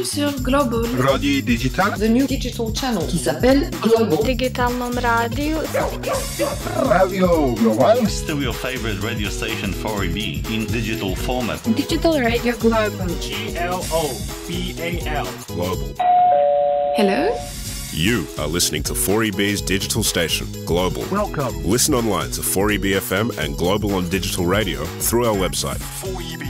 sur Global. Radio Digital. The new digital channel qui s'appelle Global. Digitalnom radio. Radio Global. Still your favorite radio station 4EB in digital format. Digital Radio Global. GLOBAL. Global. Hello? You are listening to 4EB's digital station, Global. Welcome. Listen online to 4EB FM and Global on digital radio through our website. 4EB.